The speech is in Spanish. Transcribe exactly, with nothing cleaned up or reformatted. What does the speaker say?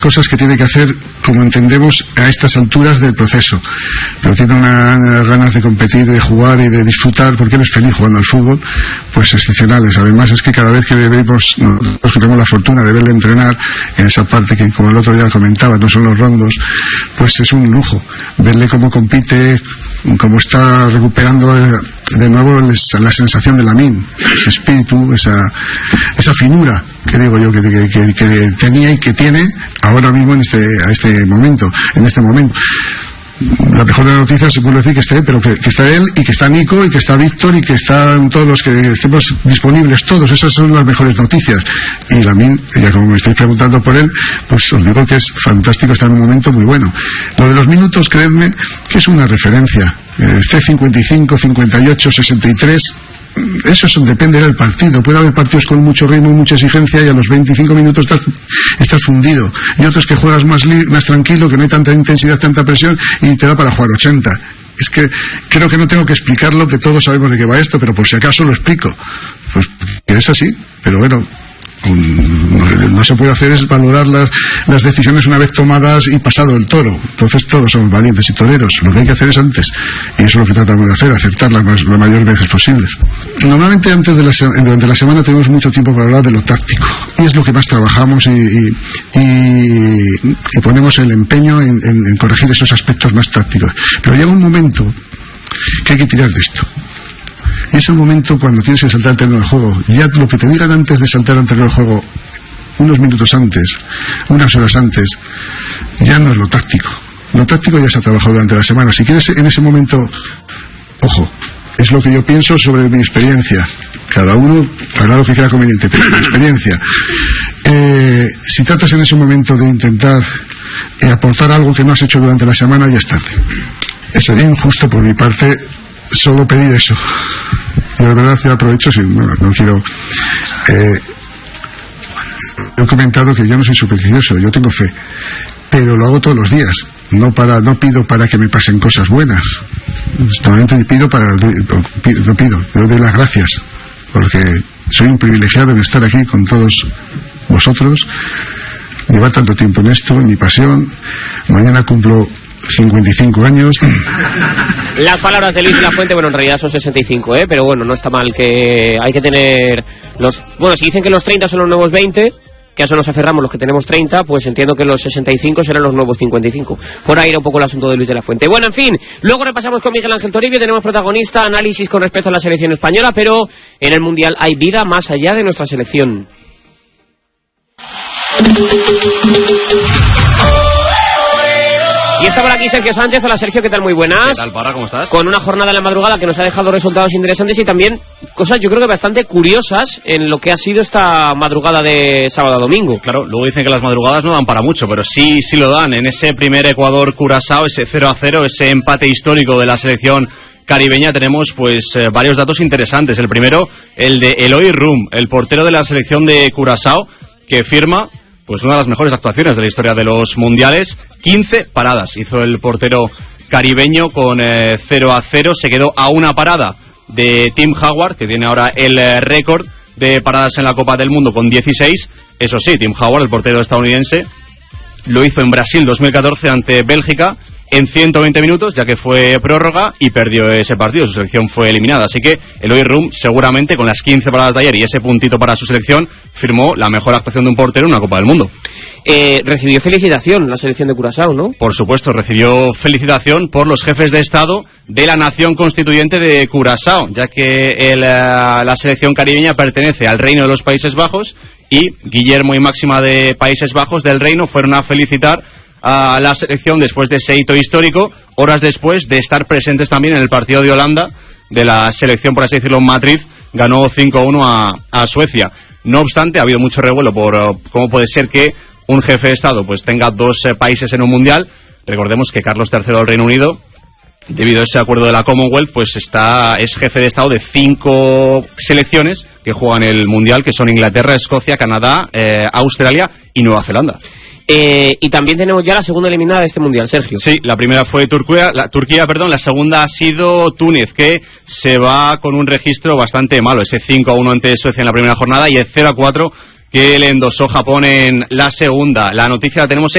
cosas que tiene que hacer, como entendemos, a estas alturas del proceso, pero tiene unas ganas de competir, de jugar y de disfrutar, porque él es feliz jugando al fútbol, pues excepcionales. Además es que cada vez que le vemos, nosotros que tenemos la fortuna de verle entrenar en esa parte que, como el otro día comentaba, no son los rondos, pues es un lujo verle cómo compite, cómo está recuperando de nuevo la sensación de Lamine, ese espíritu, esa esa finura que digo yo que, que, que, que tenía y que tiene ahora mismo en este a este momento, en este momento. La mejor de las noticias se puede decir que esté, pero que, que está él y que está Nico y que está Víctor y que están todos los que estemos disponibles, todos, esas son las mejores noticias. Y Lamine, ya como me estáis preguntando por él, pues os digo que es fantástico, está en un momento muy bueno. Lo de los minutos, creedme que es una referencia. Este cincuenta y cinco, cincuenta y ocho, sesenta y tres, eso es, depende del partido. Puede haber partidos con mucho ritmo y mucha exigencia y a los veinticinco minutos estás, estás fundido, y otros que juegas más, li, más tranquilo, que no hay tanta intensidad, tanta presión y te da para jugar ochenta. Es que creo que no tengo que explicarlo, que todos sabemos de qué va esto, pero por si acaso lo explico. Pues que es así, pero bueno, no, no se puede hacer es valorar las, las decisiones una vez tomadas y pasado el toro. Entonces todos somos valientes y toreros. Lo que hay que hacer es antes, y eso es lo que tratamos de hacer, acertar las, las mayores veces posibles. Normalmente antes de la, durante la semana tenemos mucho tiempo para hablar de lo táctico, y es lo que más trabajamos y, y, y, y ponemos el empeño en, en, en corregir esos aspectos más tácticos. Pero llega un momento que hay que tirar de esto. Y es el momento cuando tienes que saltar al terreno de juego. Ya lo que te digan antes de saltar al terreno de juego, unos minutos antes, unas horas antes, ya no es lo táctico. Lo táctico ya se ha trabajado durante la semana. Si quieres, en ese momento, ojo, es lo que yo pienso sobre mi experiencia. Cada uno hará lo que quiera conveniente, pero mi experiencia. Eh, si tratas en ese momento de intentar eh, aportar algo que no has hecho durante la semana, ya es tarde. Sería injusto por mi parte solo pedir eso. Y de verdad ya aprovecho, si bueno, no quiero eh, he comentado que yo no soy supersticioso, yo tengo fe, pero lo hago todos los días. No para, no pido para que me pasen cosas buenas. Normalmente pido para, pido, pido, yo doy las gracias, porque soy un privilegiado en estar aquí con todos vosotros, llevar tanto tiempo en esto, en mi pasión. Mañana cumplo cincuenta y cinco años. Las palabras de Luis de la Fuente, bueno, en realidad son sesenta y cinco, ¿eh? Pero bueno, no está mal, que hay que tener los... Bueno, si dicen que los treinta son los nuevos veinte, que a eso nos aferramos los que tenemos treinta, pues entiendo que los sesenta y cinco serán los nuevos cincuenta y cinco. Por ahí era un poco el asunto de Luis de la Fuente. Bueno, en fin, luego repasamos con Miguel Ángel Toribio, tenemos protagonista, análisis con respecto a la selección española, pero en el Mundial hay vida más allá de nuestra selección. Y está por aquí Sergio Sánchez. Hola Sergio, ¿qué tal? Muy buenas. ¿Qué tal, Parra? ¿Cómo estás? Con una jornada en la madrugada que nos ha dejado resultados interesantes y también cosas yo creo que bastante curiosas en lo que ha sido esta madrugada de sábado a domingo. Claro, luego dicen que las madrugadas no dan para mucho, pero sí, sí lo dan. En ese primer Ecuador-Curazao, ese cero a cero, ese empate histórico de la selección caribeña, tenemos pues eh, varios datos interesantes. El primero, el de Eloy Rum, el portero de la selección de Curazao, que firma pues una de las mejores actuaciones de la historia de los mundiales. Quince paradas hizo el portero caribeño con eh, cero a cero. Se quedó a una parada de Tim Howard, que tiene ahora el eh, récord de paradas en la Copa del Mundo con dieciséis. Eso sí, Tim Howard, el portero estadounidense, lo hizo en Brasil dos mil catorce ante Bélgica en ciento veinte minutos, ya que fue prórroga, y perdió ese partido. Su selección fue eliminada. Así que Eloy Rum, seguramente con las quince paradas de ayer y ese puntito para su selección, firmó la mejor actuación de un portero en una Copa del Mundo. Eh, recibió felicitación la selección de Curazao, ¿no? Por supuesto, recibió felicitación por los jefes de Estado de la nación constituyente de Curazao, ya que el, la selección caribeña pertenece al Reino de los Países Bajos, y Guillermo y Máxima de Países Bajos del Reino fueron a felicitar a la selección después de ese hito histórico, horas después de estar presentes también en el partido de Holanda de la selección, por así decirlo, en Madrid. Ganó cinco a uno a, a Suecia. No obstante, ha habido mucho revuelo por uh, cómo puede ser que un jefe de Estado pues tenga dos eh, países en un mundial. Recordemos que Carlos tercero del Reino Unido, debido a ese acuerdo de la Commonwealth, pues está es jefe de Estado de cinco selecciones que juegan el mundial, que son Inglaterra, Escocia, Canadá, eh, Australia y Nueva Zelanda. Eh, y también tenemos ya la segunda eliminada de este mundial, Sergio. Sí, la primera fue Turquía, la, Turquía, perdón, la segunda ha sido Túnez, que se va con un registro bastante malo, ese cinco a uno ante Suecia en la primera jornada y el cero a cuatro que le endosó Japón en la segunda. La noticia la tenemos en